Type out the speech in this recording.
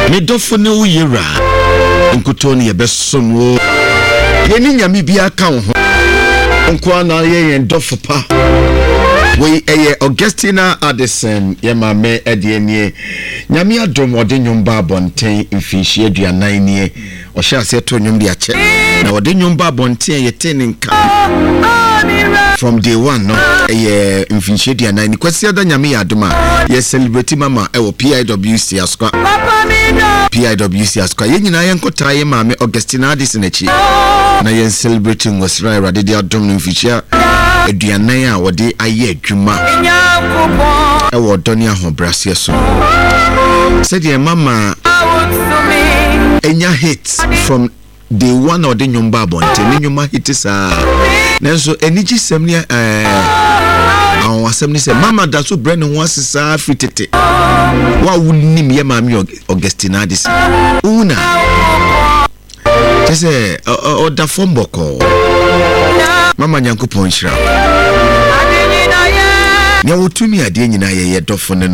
me dofo ne uyera nkoto ne yebesom wo ye ni nyame bia ka wo ho nko na ye dofo pa we Augustina Addison ye mame edienie nyame adom ode nyumba bonten mfinhie aduanan nie o hye ase to nyum de ache na ode nyumba bonten ye teninka from day one no mfinhie aduanan ni kwasi ada nyame adoma ye celebrate mama e wo PIWC askwa ye nyina ye nkota ye mame Augustina Addison echi na ye celebrating wasra rade de adom mfinhie aduanan a wode aye adwuma e wo doni ahobrase so said your mama enya hits from day one or the nyumba bonte ni nyuma hits nanso eniji semni awasem say mama da so brand no asisa fitete wa wunim ye mama Augustina Addison una tese oda fomboko mama nyankopon hira nya wotumi ade nyina ye dofo ne